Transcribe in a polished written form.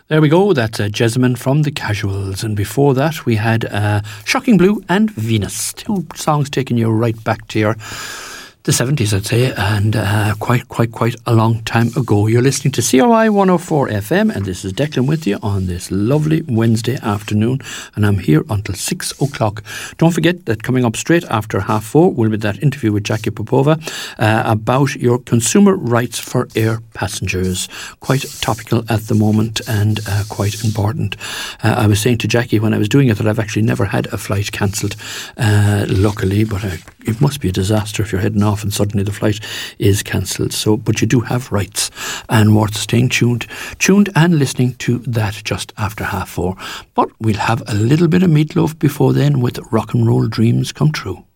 There we go, that's Jessamine from The Casuals, and before that we had Shocking Blue and Venus, two songs taking you right back to the 70s, I'd say, and quite a long time ago. You're listening to CRI 104 FM, and this is Declan with you on this lovely Wednesday afternoon, and I'm here until 6 o'clock. Don't forget that coming up straight after 4:30 will be that interview with Jackie Popova about your consumer rights for air passengers. Quite topical at the moment and quite important. I was saying to Jackie when I was doing it that I've actually never had a flight cancelled, luckily, but it must be a disaster if you're heading off and suddenly the flight is cancelled. So, but you do have rights, and worth staying tuned and listening to that just after 4:30. But we'll have a little bit of Meatloaf before then with Rock and Roll Dreams Come True.